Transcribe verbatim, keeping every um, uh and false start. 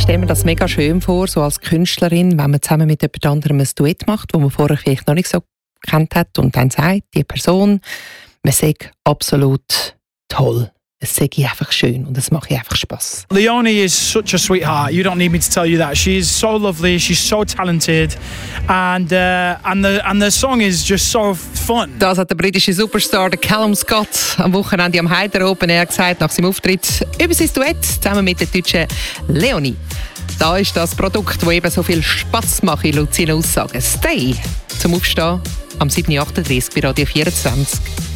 stelle mir das mega schön vor, so als Künstlerin, wenn man zusammen mit jemand anderem ein Duett macht, das man vorher vielleicht noch nicht so gekannt hat und dann sagt, die Person, man sagt absolut toll. Es sei einfach schön und es macht einfach Spass. Leonie is such a sweetheart. You don't need me to tell you that. She is so lovely. She's so talented, and uh, and the and the song is just so fun. Das hat der britische Superstar der Callum Scott am Wochenende am Heider Open Air gesagt nach seinem Auftritt über sein Duett zusammen mit der deutschen Leonie. Da ist das Produkt, das eben so viel Spass macht, laut seinen Aussagen. Stay zum Aufstehen am sieben Uhr achtunddreißig bei Radio vierundzwanzig.